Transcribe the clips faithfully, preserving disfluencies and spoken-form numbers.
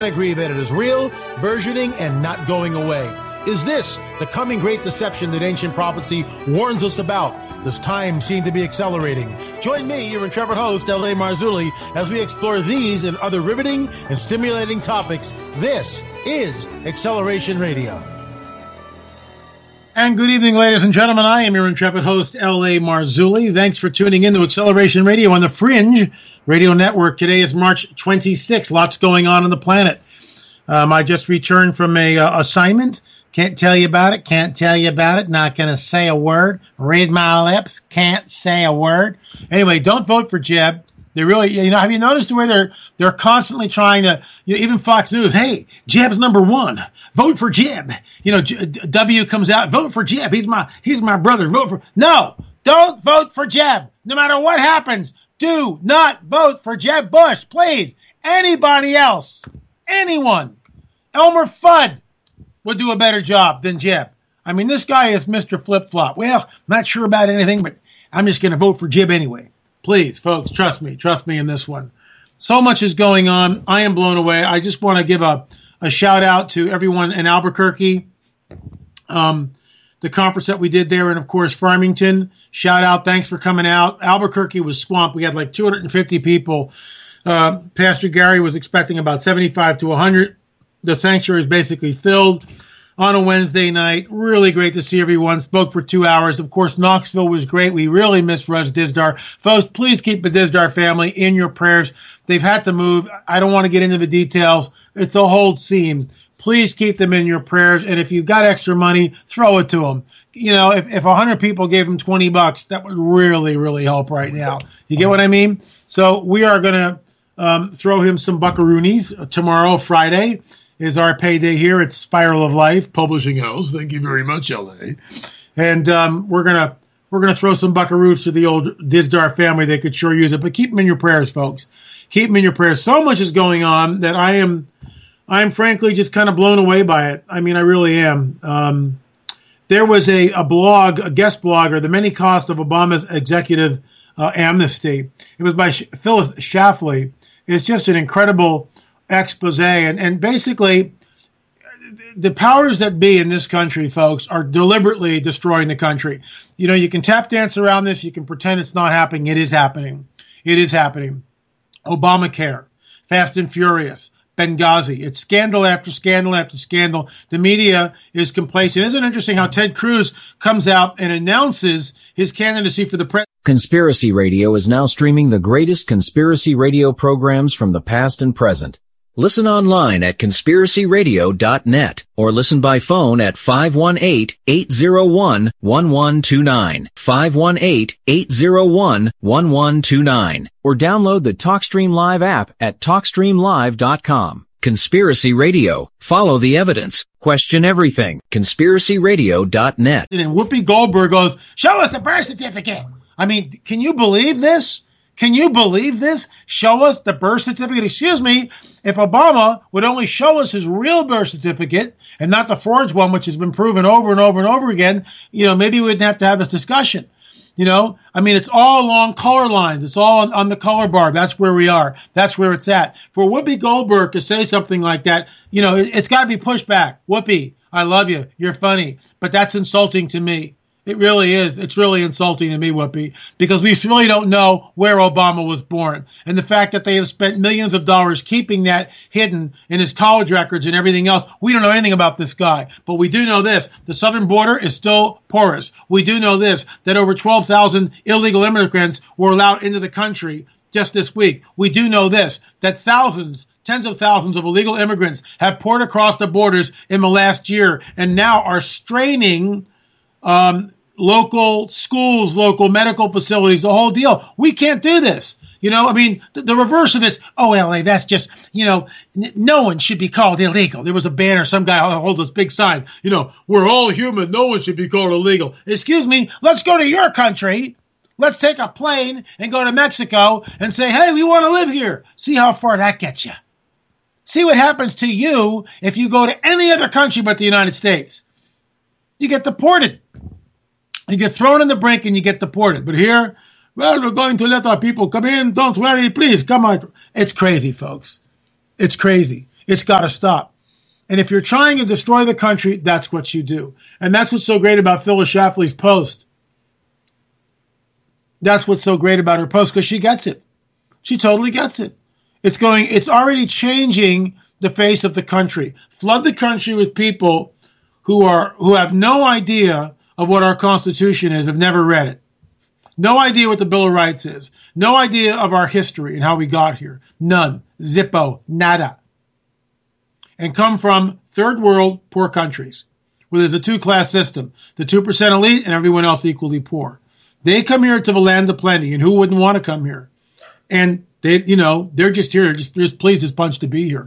Agree that it is real, burgeoning, and not going away. Is this the coming great deception that ancient prophecy warns us about? This time seems to be accelerating. Join me, your intrepid host, L A. Marzulli, as we explore these and other riveting and stimulating topics. This is Acceleration Radio. And good evening, ladies and gentlemen. I am your intrepid host, L A. Marzulli. Thanks for tuning in to Acceleration Radio on the Fringe Radio Network. Today is March twenty-sixth. Lots going on on the planet. Um, I just returned from a uh, assignment. Can't tell you about it. Can't tell you about it. Not going to say a word. Read my lips. Can't say a word. Anyway, don't vote for Jeb. They really, you know, have you noticed the way they're they're constantly trying to, you know, even Fox News, hey, Jeb's number one. Vote for Jeb. You know, J- W comes out, vote for Jeb. He's my he's my brother. Vote for No, don't vote for Jeb. No matter what happens, do not vote for Jeb Bush, please. Anybody else, anyone, Elmer Fudd would do a better job than Jeb. I mean, this guy is Mister Flip-Flop. Well, not sure about anything, but I'm just going to vote for Jeb anyway. Please, folks, trust me. Trust me in this one. So much is going on. I am blown away. I just want to give a, a shout out to everyone in Albuquerque, um, the conference that we did there, and, of course, Farmington. Shout out. Thanks for coming out. Albuquerque was swamped. We had like two hundred fifty people. Uh, Pastor Gary was expecting about seventy-five to one hundred. The sanctuary is basically filled on a Wednesday night. Really great to see everyone. Spoke for two hours. Of course, Knoxville was great. We really missed Russ Dizdar. Folks, please keep the Dizdar family in your prayers. They've had to move. I don't want to get into the details. It's a whole scene. Please keep them in your prayers. And if you've got extra money, throw it to them. You know, if, if one hundred people gave him twenty bucks, that would really, really help right now. You get what I mean? So we are going to um, throw him some buckaroonies tomorrow, Friday. Is our payday here at Spiral of Life Publishing House. Thank you very much, L A. And um, we're gonna we're gonna throw some buckaroos to the old Dizdar family. They could sure use it, but keep them in your prayers, folks. Keep them in your prayers. So much is going on that I am I am frankly just kind of blown away by it. I mean, I really am. Um, there was a, a blog, a guest blogger, The Many Costs of Obama's Executive uh, Amnesty. It was by Sh- Phyllis Schlafly. It's just an incredible expose, and, and basically the powers that be in this country, folks, are deliberately destroying the country. You know, you can tap dance around this, you can pretend it's not happening. It is happening. It is happening. Obamacare, Fast and Furious, Benghazi. It's scandal after scandal after scandal. The media is complacent. Isn't it interesting how Ted Cruz comes out and announces his candidacy for the president? Conspiracy Radio is now streaming the greatest conspiracy radio programs from the past and present. Listen online at conspiracy radio dot net or listen by phone at five one eight, eight zero one, one one two nine, five one eight, eight zero one, one one two nine, or download the TalkStream Live app at talk stream live dot com. Conspiracy Radio. Follow the evidence. Question everything. conspiracy radio dot net. And Whoopi Goldberg goes, show us the birth certificate. I mean, can you believe this? Can you believe this? Show us the birth certificate. Excuse me, if Obama would only show us his real birth certificate and not the forged one, which has been proven over and over and over again, you know, maybe we wouldn't have to have this discussion. You know, I mean, it's all along color lines. It's all on, on the color bar. That's where we are. That's where it's at. For Whoopi Goldberg to say something like that, you know, it, it's got to be pushed back. Whoopi, I love you. You're funny. But that's insulting to me. It really is. It's really insulting to me, Whoopi, because we really don't know where Obama was born. And the fact that they have spent millions of dollars keeping that hidden in his college records and everything else, we don't know anything about this guy. But we do know this. The southern border is still porous. We do know this, that over twelve thousand illegal immigrants were allowed into the country just this week. We do know this, that thousands Tens of thousands of illegal immigrants have poured across the borders in the last year and now are straining Um, local schools, local medical facilities, the whole deal. We can't do this. You know, I mean, the, the reverse of this, oh, L A, that's just, you know, n- no one should be called illegal. There was a banner, some guy holds this big sign, you know, we're all human, no one should be called illegal. Excuse me, let's go to your country. Let's take a plane and go to Mexico and say, hey, we want to live here. See how far that gets you. See what happens to you if you go to any other country but the United States. You get deported. You get thrown in the brink and you get deported. But here, well, we're going to let our people come in. Don't worry, please come on. It's crazy, folks. It's crazy. It's got to stop. And if you're trying to destroy the country, that's what you do. And that's what's so great about Phyllis Schlafly's post. That's what's so great about her post, because she gets it. She totally gets it. It's going, it's already changing the face of the country. Flood the country with people who are, who have no idea of what our Constitution is, have never read it. No idea what the Bill of Rights is. No idea of our history and how we got here. None. Zippo. Nada. And come from third world poor countries where there's a two-class system. The two percent elite and everyone else equally poor. They come here to the land of plenty, and who wouldn't want to come here? And they, you know, they're just here, just, just pleased as punch to be here.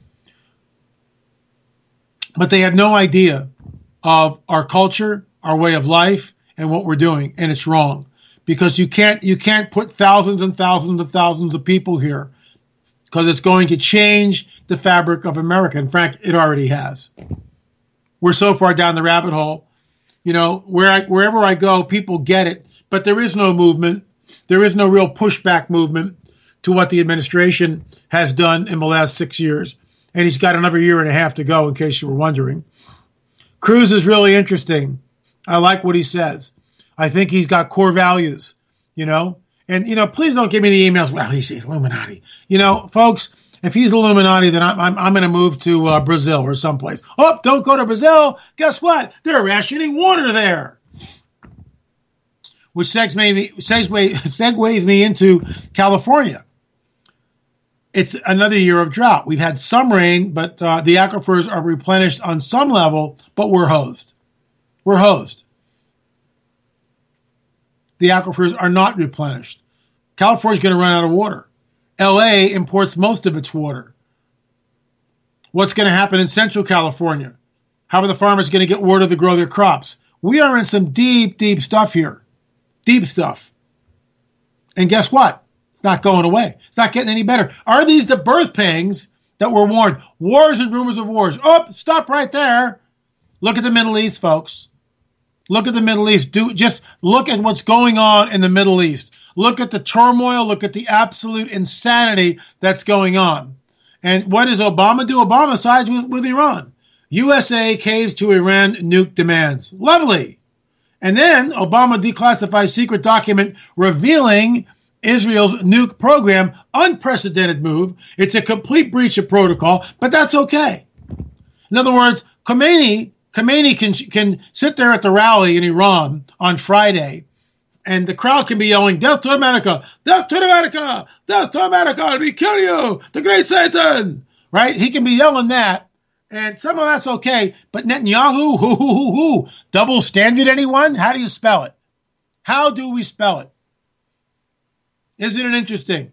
But they have no idea of our culture, our way of life, and what we're doing, and it's wrong. Because you can't you can't put thousands and thousands and thousands of people here, because it's going to change the fabric of America. In fact, it already has. We're so far down the rabbit hole. You know, where I, wherever I go, people get it, but there is no movement. There is no real pushback movement to what the administration has done in the last six years. And he's got another year and a half to go, in case you were wondering. Cruz is really interesting. I like what he says. I think he's got core values, you know. And, you know, please don't give me the emails, well, he's Illuminati. You know, folks, if he's Illuminati, then I'm, I'm, I'm going to move to uh, Brazil or someplace. Oh, don't go to Brazil. Guess what? They're rationing water there. Which segues me, segue, segues me into California. It's another year of drought. We've had some rain, but uh, the aquifers are replenished on some level, but we're hosed. We're hosed. The aquifers are not replenished. California's going to run out of water. L A imports most of its water. What's going to happen in Central California? How are the farmers going to get water to grow their crops? We are in some deep, deep stuff here. Deep stuff. And guess what? It's not going away. It's not getting any better. Are these the birth pangs that were warned? Wars and rumors of wars. Oh, stop right there. Look at the Middle East, folks. Look at the Middle East. Do just look at what's going on in the Middle East. Look at the turmoil. Look at the absolute insanity that's going on. And what does Obama do? Obama sides with, with Iran. U S A caves to Iran nuke demands. Lovely. And then Obama declassifies secret document revealing Israel's nuke program. Unprecedented move. It's a complete breach of protocol, but that's okay. In other words, Khomeini, Khomeini can, can sit there at the rally in Iran on Friday, and the crowd can be yelling, death to America, death to America, death to America, we kill you, the great Satan, right? He can be yelling that, and some of that's okay, but Netanyahu, hoo, hoo, hoo, hoo, double standard, anyone? How do you spell it? How do we spell it? Isn't it interesting?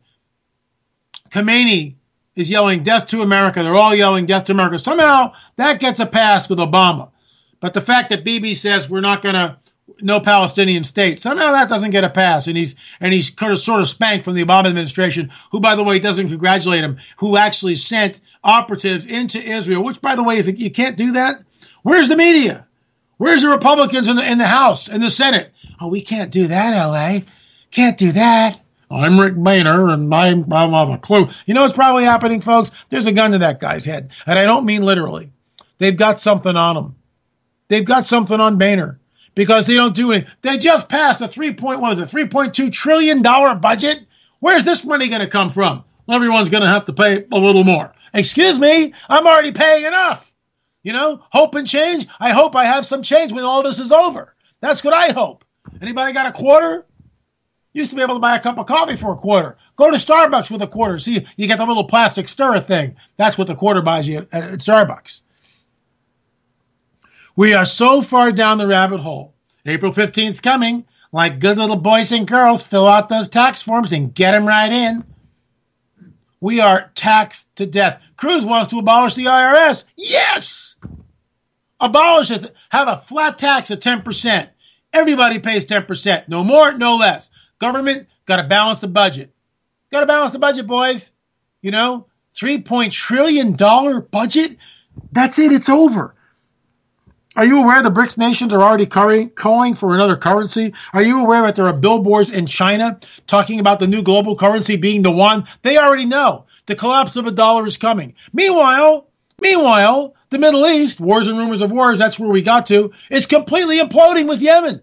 Khomeini is yelling death to America. They're all yelling death to America. Somehow that gets a pass with Obama. But the fact that Bibi says we're not going to, no Palestinian state, somehow that doesn't get a pass. And he's, and he's kind of sort of spanked from the Obama administration, who, by the way, doesn't congratulate him, who actually sent operatives into Israel, which, by the way, is you can't do that. Where's the media? Where's the Republicans in the, in the House and the Senate? Oh, we can't do that, L A. Can't do that. I'm Rick Boehner, and I'm, I don't have a clue. You know what's probably happening, folks? There's a gun to that guy's head. And I don't mean literally. They've got something on him. They've got something on Boehner. Because they don't do it. They just passed a three point, what was it, three point two trillion dollars budget? Where's this money going to come from? Well, everyone's going to have to pay a little more. Excuse me, I'm already paying enough. You know, hope and change. I hope I have some change when all this is over. That's what I hope. Anybody got a quarter? Used to be able to buy a cup of coffee for a quarter. Go to Starbucks with a quarter. See, you get the little plastic stirrer thing. That's what the quarter buys you at, at Starbucks. We are so far down the rabbit hole. April fifteenth coming. Like good little boys and girls, fill out those tax forms and get them right in. We are taxed to death. Cruz wants to abolish the I R S. Yes! Abolish it. Have a flat tax of ten percent. Everybody pays ten percent. No more, no less. Government got to balance the budget. Got to balance the budget, boys. You know, three point trillion dollars budget. That's it. It's over. Are you aware the BRICS nations are already calling for another currency? Are you aware that there are billboards in China talking about the new global currency being the one? They already know. The collapse of a dollar is coming. Meanwhile, meanwhile, the Middle East, wars and rumors of wars, that's where we got to, is completely imploding with Yemen.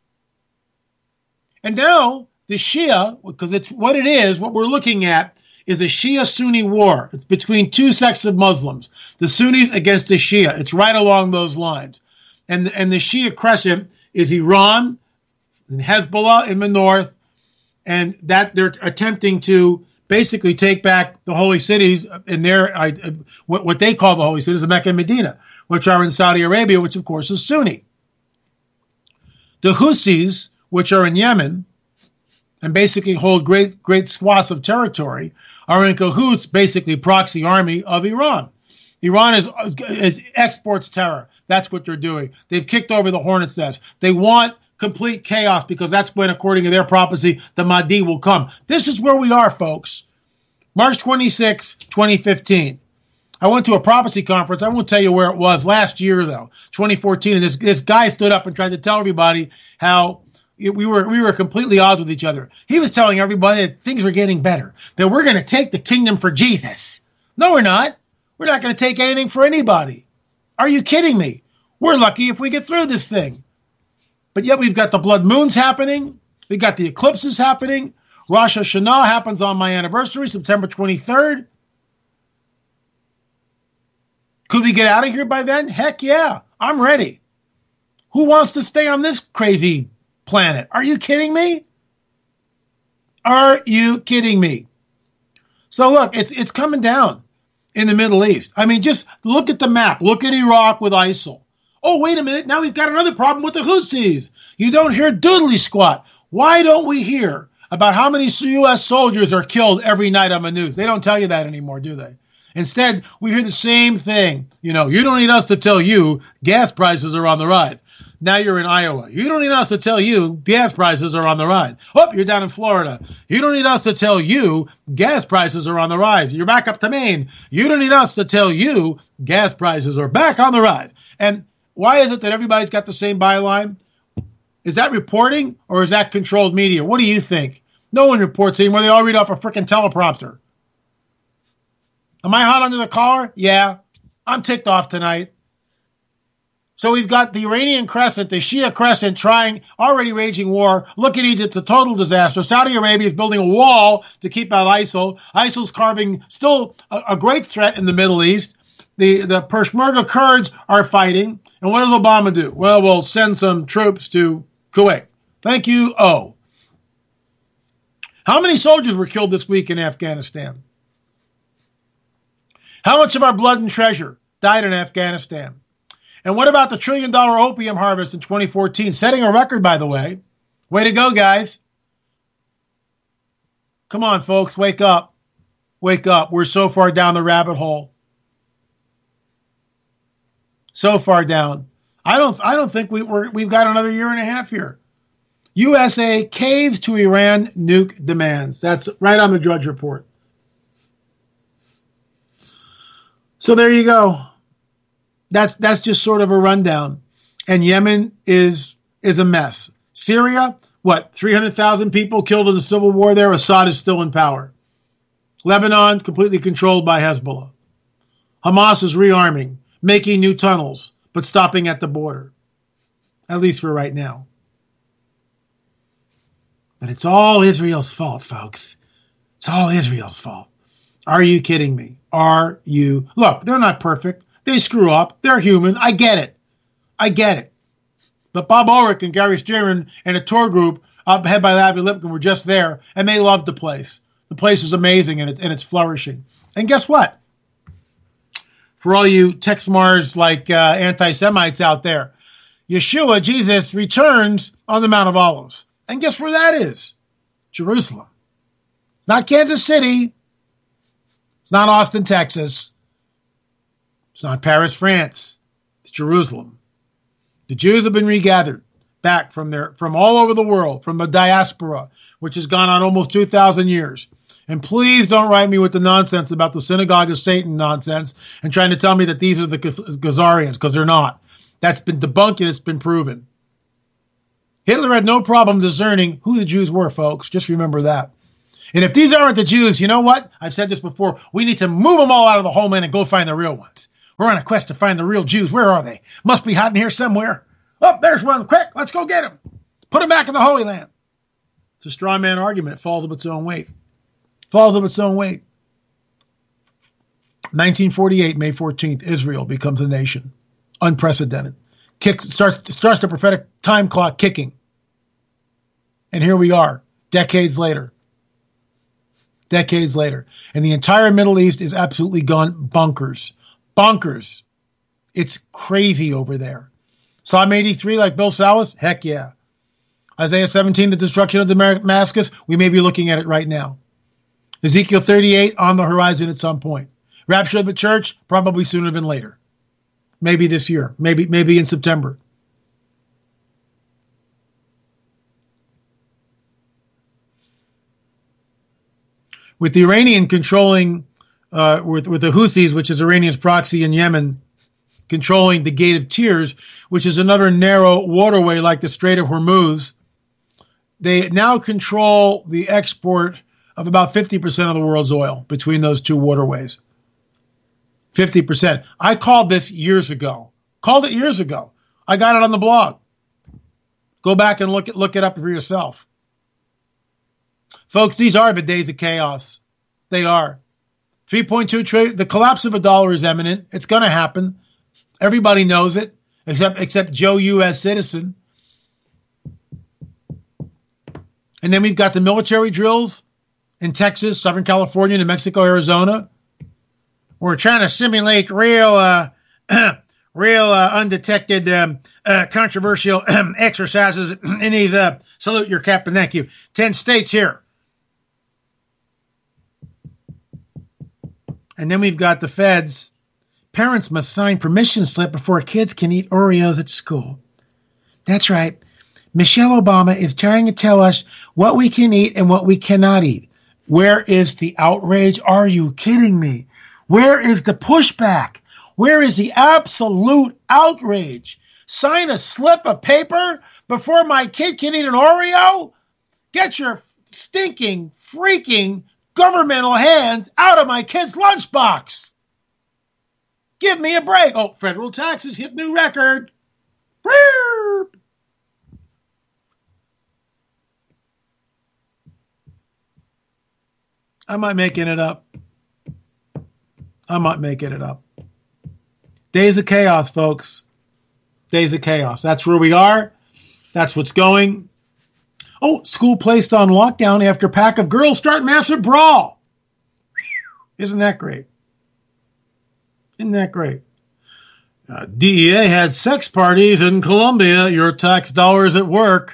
And now the Shia, because it's what it is, what we're looking at is a Shia-Sunni war. It's between two sects of Muslims, the Sunnis against the Shia. It's right along those lines. And, and the Shia crescent is Iran and Hezbollah in the north, and that they're attempting to basically take back the holy cities in their, uh, what, what they call the holy cities of Mecca and Medina, which are in Saudi Arabia, which of course is Sunni. The Houthis, which are in Yemen, and basically hold great, great swaths of territory, are in cahoots, basically proxy army of Iran. Iran is, is exports terror. That's what they're doing. They've kicked over the hornet's nest. They want complete chaos because that's when, according to their prophecy, the Mahdi will come. This is where we are, folks. March twenty-sixth, twenty fifteen. I went to a prophecy conference. I won't tell you where it was. Last year, though, twenty fourteen, and this, this guy stood up and tried to tell everybody how we were we were completely odds with each other. He was telling everybody that things were getting better, that we're going to take the kingdom for Jesus. No, we're not. We're not going to take anything for anybody. Are you kidding me? We're lucky if we get through this thing. But yet we've got the blood moons happening. We've got the eclipses happening. Rosh Hashanah happens on my anniversary, September twenty-third. Could we get out of here by then? Heck yeah, I'm ready. Who wants to stay on this crazy planet? Are you kidding me? Are you kidding me? So look, it's it's coming down in the Middle East. I mean, just look at the map. Look at Iraq with ISIL. Oh, wait a minute. Now we've got another problem with the Houthis. You don't hear doodly squat. Why don't we hear about how many U S soldiers are killed every night on the news? They don't tell you that anymore, do they? Instead, we hear the same thing. You know, you don't need us to tell you gas prices are on the rise. Now you're in Iowa. You don't need us to tell you gas prices are on the rise. Oh, you're down in Florida. You don't need us to tell you gas prices are on the rise. You're back up to Maine. You don't need us to tell you gas prices are back on the rise. And why is it that everybody's got the same byline? Is that reporting or is that controlled media? What do you think? No one reports anymore. They all read off a freaking teleprompter. Am I hot under the collar? Yeah. I'm ticked off tonight. So we've got the Iranian crescent, the Shia crescent, trying, already raging war. Look at Egypt, a total disaster. Saudi Arabia is building a wall to keep out ISIL. ISIL's carving still a, a great threat in the Middle East. The, the Peshmerga Kurds are fighting. And what does Obama do? Well, we'll send some troops to Kuwait. Thank you. Oh. How many soldiers were killed this week in Afghanistan? How much of our blood and treasure died in Afghanistan? And what about the trillion dollar opium harvest in twenty fourteen? Setting a record, by the way. Way to go, guys. Come on, folks. Wake up. Wake up. We're so far down the rabbit hole. So far down. I don't I don't think we, we're, we've got another year and a half here. U S A caves to Iran nuke demands. That's right on the Drudge Report. So there you go. That's that's just sort of a rundown. And Yemen is is a mess. Syria, what, three hundred thousand people killed in the civil war there? Assad is still in power. Lebanon, completely controlled by Hezbollah. Hamas is rearming, making new tunnels, but stopping at the border. At least for right now. But it's all Israel's fault, folks. It's all Israel's fault. Are you kidding me? Are you? Look, they're not perfect. They screw up. They're human. I get it. I get it. But Bob Ulrich and Gary Stearman and a tour group uh, head by Avi Lipkin were just there, and they loved the place. The place is amazing, and, it, and it's flourishing. And guess what? For all you Tex Mars like uh, anti-Semites out there, Yeshua, Jesus, returns on the Mount of Olives. And guess where that is? Jerusalem. It's not Kansas City. It's not Austin, Texas. It's not Paris, France. It's Jerusalem. The Jews have been regathered back from their from all over the world, from the diaspora, which has gone on almost two thousand years. And please don't write me with the nonsense about the synagogue of Satan nonsense and trying to tell me that these are the Khazarians, because they're not. That's been debunked and it's been proven. Hitler had no problem discerning who the Jews were, folks. Just remember that. And if these aren't the Jews, you know what? I've said this before. We need to move them all out of the homeland and go find the real ones. We're on a quest to find the real Jews. Where are they? Must be hiding here somewhere. Oh, there's one. Quick, let's go get him. Put him back in the Holy Land. It's a straw man argument. It falls of its own weight. Falls of its own weight. nineteen forty-eight, May fourteenth, Israel becomes a nation. Unprecedented. Kicks, starts, starts the prophetic time clock kicking. And here we are, decades later. Decades later. And the entire Middle East is absolutely gone bonkers. Bonkers. It's crazy over there. Psalm eighty-three, like Bill Salas? Heck yeah. Isaiah seventeen, the destruction of Damascus? We may be looking at it right now. Ezekiel thirty-eight, on the horizon at some point. Rapture of the church? Probably sooner than later. Maybe this year. Maybe, maybe in September. With the Iranian controlling, uh, with, with the Houthis, which is Iranian's proxy in Yemen, controlling the Gate of Tears, which is another narrow waterway like the Strait of Hormuz, they now control the export of about fifty percent of the world's oil between those two waterways. fifty percent. I called this years ago. Called it years ago. I got it on the blog. Go back and look it, look it up for yourself. Folks, these are the days of chaos. They are. three point two trillion. The collapse of a dollar is imminent. It's going to happen. Everybody knows it, except except Joe, U S citizen. And then we've got the military drills in Texas, Southern California, New Mexico, Arizona. We're trying to simulate real, uh, real uh, undetected, um, uh, controversial exercises in these. Uh, salute your captain. Thank you. Ten states here. And then we've got the feds. Parents must sign permission slip before kids can eat Oreos at school. That's right. Michelle Obama is trying to tell us what we can eat and what we cannot eat. Where is the outrage? Are you kidding me? Where is the pushback? Where is the absolute outrage? Sign a slip of paper before my kid can eat an Oreo? Get your stinking, freaking governmental hands out of my kid's lunchbox. Give me a break. Oh, federal taxes hit new record. Burp. I'm not making it up. I'm not making it up. Days of chaos, folks. Days of chaos. That's where we are. That's what's going. Oh, school placed on lockdown after pack of girls start massive brawl. Isn't that great? Isn't that great? Uh, D E A had sex parties in Colombia. Your tax dollars at work.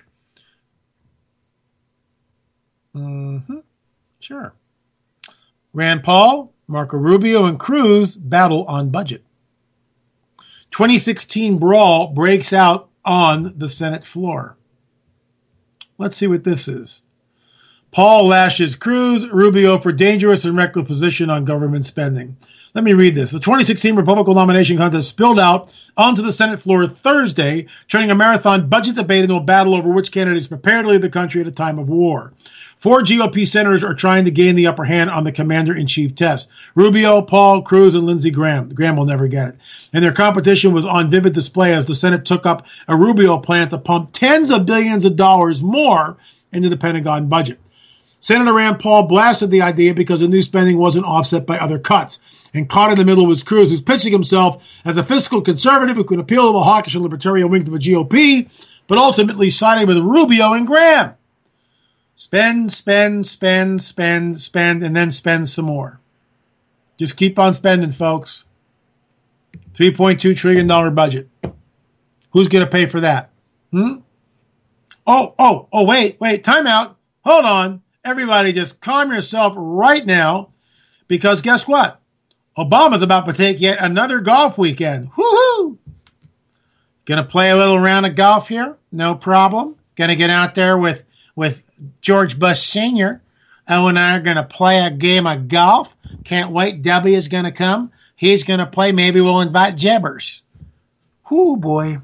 Mm-hmm. Sure. Rand Paul, Marco Rubio, and Cruz battle on budget. twenty sixteen brawl breaks out on the Senate floor. Let's see what this is. Paul lashes Cruz, Rubio for dangerous and reckless position on government spending. Let me read this. The twenty sixteen Republican nomination contest spilled out onto the Senate floor Thursday, turning a marathon budget debate into a battle over which candidates prepare to lead the country at a time of war. Four G O P senators are trying to gain the upper hand on the commander-in-chief test. Rubio, Paul, Cruz, and Lindsey Graham. Graham will never get it. And their competition was on vivid display as the Senate took up a Rubio plan to pump tens of billions of dollars more into the Pentagon budget. Senator Rand Paul blasted the idea because the new spending wasn't offset by other cuts. And caught in the middle was Cruz, who's pitching himself as a fiscal conservative who could appeal to the hawkish and libertarian wing of the G O P, but ultimately siding with Rubio and Graham. Spend, spend, spend, spend, spend, and then spend some more. Just keep on spending, folks. three point two trillion dollars budget. Who's going to pay for that? Hmm? Oh, oh, oh, wait, wait, time out. Hold on. Everybody just calm yourself right now, because guess what? Obama's about to take yet another golf weekend. Woohoo! Going to play a little round of golf here? No problem. Going to get out there with, with George Bush Senior Oh, and I are going to play a game of golf. Can't wait. W is going to come. He's going to play. Maybe we'll invite Jebbers. Whoo, boy.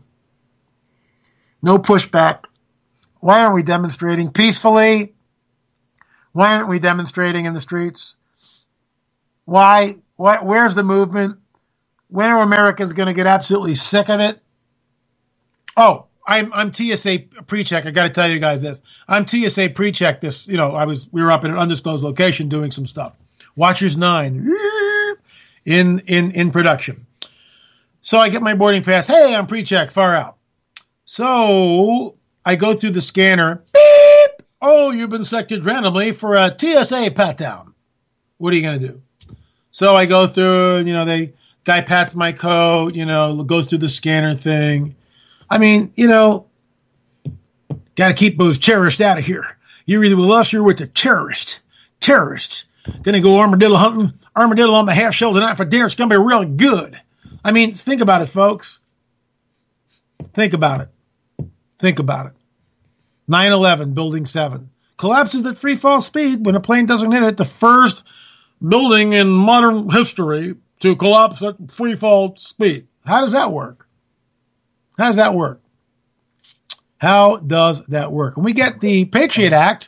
No pushback. Why are we demonstrating peacefully? Why aren't we demonstrating in the streets? Why? What? Where's the movement? When are Americans going to get absolutely sick of it? Oh, I'm I'm T S A pre-check. I got to tell you guys this. I'm T S A pre-check. This, you know, I was we were up in an undisclosed location doing some stuff. Watchers nine in in in production. So I get my boarding pass. Hey, I'm pre-check. Far out. So I go through the scanner. Beep. Oh, you've been selected randomly for a T S A pat down. What are you going to do? So I go through, you know, they guy pats my coat, you know, goes through the scanner thing. I mean, you know, got to keep those terrorists out of here. You're either with us or you're with the terrorist. Terrorists. Going to go armadillo hunting, armadillo on the half shell tonight for dinner. It's going to be really good. I mean, think about it, folks. Think about it. Think about it. nine eleven, Building seven. Collapses at free fall speed when a plane doesn't hit it. The first building in modern history to collapse at free fall speed. How does that work? How does that work? How does that work? And we get the Patriot Act,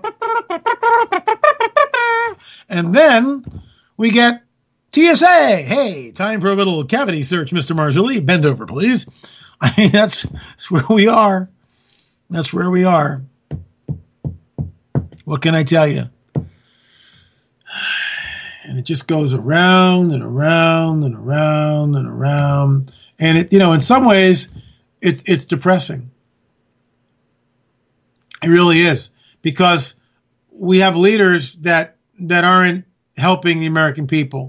and then we get T S A. Hey, time for a little cavity search, Mister Marzulli. Bend over, please. I mean, that's, that's where we are. That's where we are. What can I tell you? And it just goes around and around and around and around. And it, you know, in some ways, it's it's depressing. It really is, because we have leaders that that aren't helping the American people.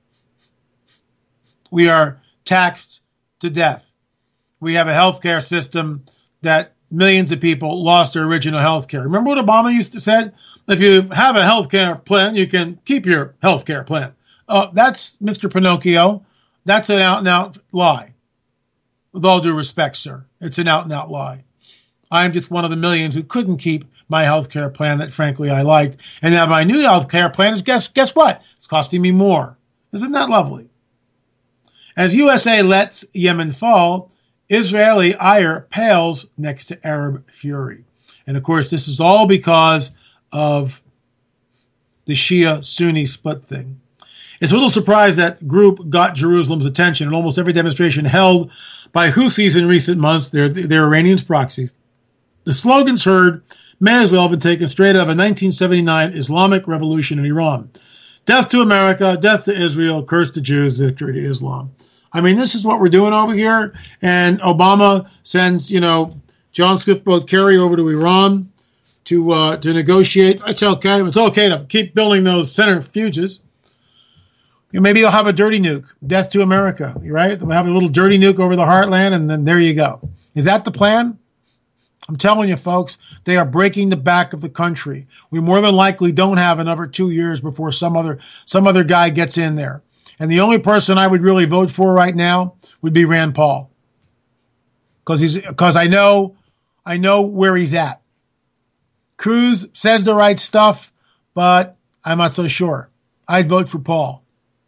We are taxed to death. We have a healthcare system that millions of people lost their original healthcare. Remember what Obama used to say? If you have a healthcare plan, you can keep your healthcare plan. Uh, that's Mister Pinocchio. That's an out-and-out lie. With all due respect, sir, it's an out-and-out lie. I'm just one of the millions who couldn't keep my health care plan that, frankly, I liked. And now my new health care plan is, guess, guess what? It's costing me more. Isn't that lovely? As U S A lets Yemen fall, Israeli ire pales next to Arab fury. And, of course, this is all because of the Shia-Sunni split thing. It's a little surprised that group got Jerusalem's attention in almost every demonstration held by Houthis in recent months. They're, they're Iranians' proxies. The slogans heard may as well have been taken straight out of a nineteen seventy-nine Islamic revolution in Iran. Death to America, death to Israel, curse to Jews, victory to Islam. I mean, this is what we're doing over here. And Obama sends, you know, John Swiftboat Kerry over to Iran to uh, to negotiate. It's okay. It's okay to keep building those centrifuges. You know, maybe they'll have a dirty nuke. Death to America, right? They'll have a little dirty nuke over the heartland, and then there you go. Is that the plan? I'm telling you, folks, they are breaking the back of the country. We more than likely don't have another two years before some other some other guy gets in there. And the only person I would really vote for right now would be Rand Paul, because he's because I know I know where he's at. Cruz says the right stuff, but I'm not so sure. I'd vote for Paul.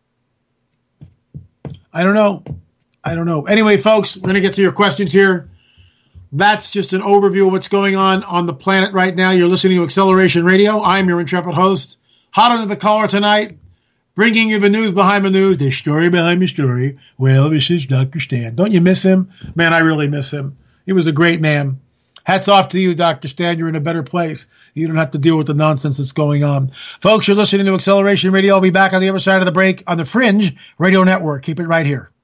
I don't know. I don't know. Anyway, folks, we're going to get to your questions here. That's just an overview of what's going on on the planet right now. You're listening to Acceleration Radio. I'm your intrepid host. Hot under the collar tonight, bringing you the news behind the news, the story behind the story. Well, this is Doctor Stan. Don't you miss him? Man, I really miss him. He was a great man. Hats off to you, Doctor Stan. You're in a better place. You don't have to deal with the nonsense that's going on. Folks, you're listening to Acceleration Radio. I'll be back on the other side of the break on the Fringe Radio Network. Keep it right here.